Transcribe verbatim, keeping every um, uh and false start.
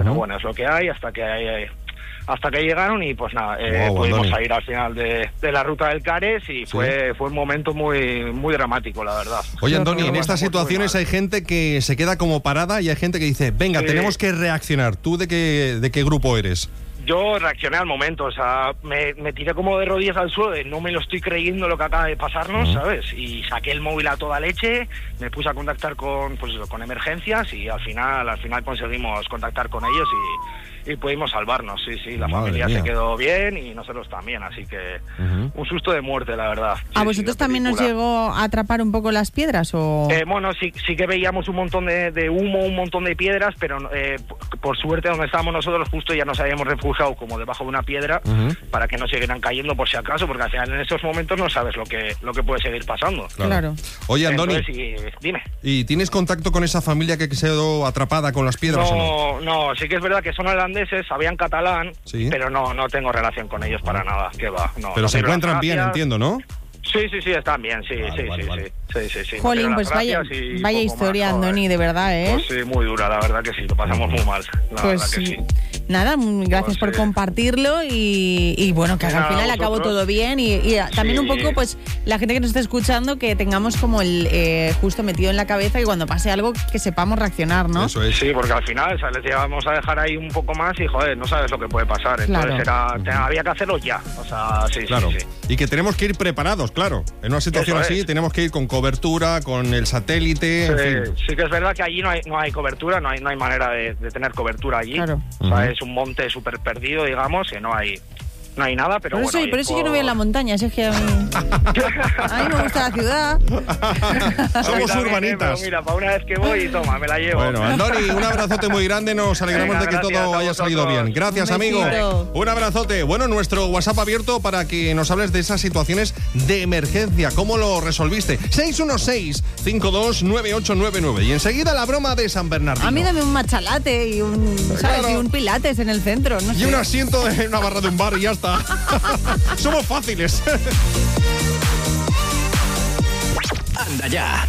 Pero bueno, es lo que hay hasta que hay... hasta que llegaron y pues nada, eh, wow, pudimos Andoni. salir al final de, de la ruta del Cares y ¿Sí? fue fue un momento muy muy dramático, la verdad. Oye, Andoni, Pero en bueno, estas muy situaciones mal. hay gente que se queda como parada y hay gente que dice, venga, Sí. tenemos que reaccionar. ¿Tú de qué, de qué grupo eres? Yo reaccioné al momento, o sea, me, me tiré como de rodillas al suelo, de no me lo estoy creyendo lo que acaba de pasarnos, Uh-huh. ¿sabes? Y saqué el móvil a toda leche, me puse a contactar con pues eso, con emergencias y al final al final conseguimos contactar con ellos y, y pudimos salvarnos, sí, sí, la Madre familia mía. se quedó bien y nosotros también, así que Uh-huh. un susto de muerte, la verdad. Sí, ¿A sí, vosotros la también nos película. llegó a atrapar un poco las piedras o...? Eh, bueno, sí, sí que veíamos un montón de, de humo, un montón de piedras, pero eh, por, por suerte donde estábamos nosotros justo ya nos habíamos refugiado como debajo de una piedra Uh-huh. para que no siguieran cayendo por si acaso, porque al final en esos momentos no sabes lo que lo que puede seguir pasando. Claro. Oye, Andoni, Entonces, y- dime. ¿y tienes contacto con esa familia que quedó atrapada con las piedras o no? No, no, sí que es verdad que son holandeses, sabían catalán, Sí. pero no no tengo relación con ellos para nada, que va. No, Pero no se doy las encuentran bien, gracias. entiendo, ¿no? Sí, sí, sí, están bien, sí, Vale, sí, vale, sí, vale. sí, sí, sí, sí. Jolín, Pero pues las vaya, gracias y vaya poco historia, más, joder. Andoni, de verdad, ¿eh? Pues sí, muy dura, la verdad que sí, lo pasamos muy mal, la Pues verdad que sí. nada, mm, gracias Pues, por eh, compartirlo y, y bueno, que al nada, final acabó vosotros. todo bien y, y también un Sí. poco, pues, la gente que nos está escuchando, que tengamos como el eh, justo metido en la cabeza y cuando pase algo que sepamos reaccionar, ¿no? Eso es. Sí, porque al final, o sea, les íbamos a dejar ahí un poco más y, joder, no sabes lo que puede pasar. Entonces Claro. era, te- había que hacerlo ya. O sea, sí, Claro. sí, sí. Y que tenemos que ir preparados, claro. En una situación Eso así es. tenemos que ir con cobertura, con el satélite, en Sí, fin. sí que es verdad que allí no hay, no hay cobertura, no hay, no hay manera de, de tener cobertura allí. Claro. O sea, Ujú. es un monte súper perdido, digamos, que no hay, no hay nada, pero Por bueno. eso, oye, por eso yo no por- voy a la montaña, si es que a mí, a mí me gusta la ciudad. A mí Somos también, urbanitas. eh, pero mira, para una vez que voy, toma, me la llevo. Bueno, Andoni, un abrazote muy grande. Nos alegramos Venga, de que gracias todo a haya salido vosotros. bien. Gracias, Un amigo. besito. Un abrazote. Bueno, nuestro WhatsApp abierto para que nos hables de esas situaciones de emergencia. ¿Cómo lo resolviste? seis uno seis, cinco dos nueve ocho nueve nueve. Y enseguida la broma de San Bernardino. A mí dame un machalate y un, ¿sabes? Claro. Y un pilates en el centro, no Y sé. un asiento en una barra de un bar y ya está. Somos fáciles. Anda ya.